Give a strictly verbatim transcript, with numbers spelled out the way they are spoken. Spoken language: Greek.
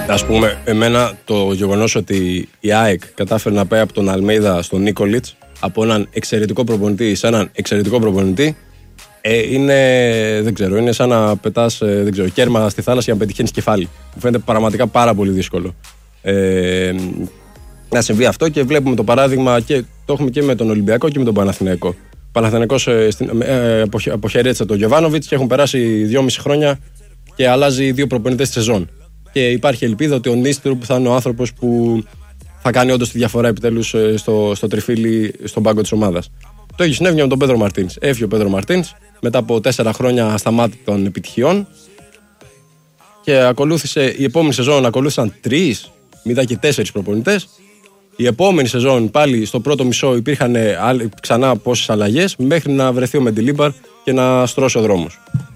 Ας πούμε, εμένα το γεγονός ότι η ΑΕΚ κατάφερε να πάει από τον Αλμέιδα στον Νίκολιτς, από έναν εξαιρετικό προπονητή σε έναν εξαιρετικό προπονητή, ε, είναι, δεν ξέρω, είναι σαν να πετάς ε, δεν ξέρω, κέρμα στη θάλασσα για να πετυχαίνεις κεφάλι. Μου φαίνεται πραγματικά πάρα πολύ δύσκολο ε, να συμβεί αυτό, και βλέπουμε το παράδειγμα και το έχουμε και με τον Ολυμπιακό και με τον Παναθηναϊκό. Ο Παναθηναϊκός ε, ε, αποχαιρέτησε τον Γιοβάνοβιτς και έχουν περάσει δυόμιση χρόνια και αλλάζει δύο προπονητές τη σεζόν. Και υπάρχει ελπίδα ότι ο Νίστρου θα είναι ο άνθρωπος που θα κάνει όντως τη διαφορά επιτέλους στο, στο τριφύλι, στον πάγκο της ομάδας. Το έχει συνέβη με τον Πέδρο Μαρτίνς. Έφυγε ο Πέδρο Μαρτίνς μετά από τέσσερα χρόνια ασταμάτητων επιτυχιών και ακολούθησε, η επόμενη σεζόν ακολούθησαν τρεις, μήτα και τέσσερις προπονητές. Η επόμενη σεζόν πάλι στο πρώτο μισό υπήρχαν ξανά πόσες αλλαγές μέχρι να βρεθεί ο Μεντιλίμπαρ και να στρώσει ο δρόμος.